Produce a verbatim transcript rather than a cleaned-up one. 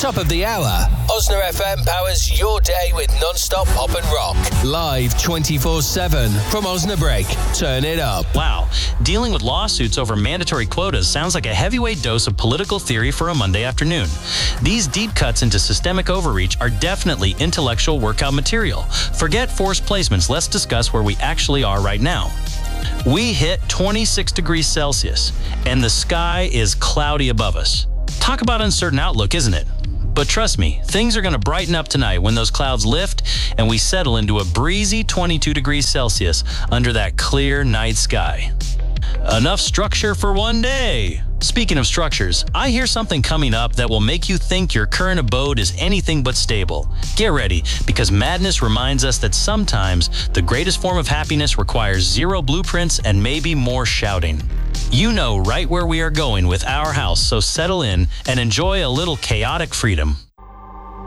Top of the hour, Osna F M powers your day with non-stop pop and rock. Live twenty-four seven from Osnabrück. Turn it up. Wow, dealing with lawsuits over mandatory quotas sounds like a heavyweight dose of political theory for a Monday afternoon. These deep cuts into systemic overreach are definitely intellectual workout material. Forget forced placements. Let's discuss where we actually are right now. We hit twenty-six degrees Celsius, and the sky is cloudy above us. Talk about uncertain outlook, isn't it? But trust me, things are going to brighten up tonight when those clouds lift and we settle into a breezy twenty-two degrees Celsius under that clear night sky. Enough structure for one day. Speaking of structures, I hear something coming up that will make you think your current abode is anything but stable. Get ready, because madness reminds us that sometimes the greatest form of happiness requires zero blueprints and maybe more shouting. You know right where we are going with our house, so settle in and enjoy a little chaotic freedom.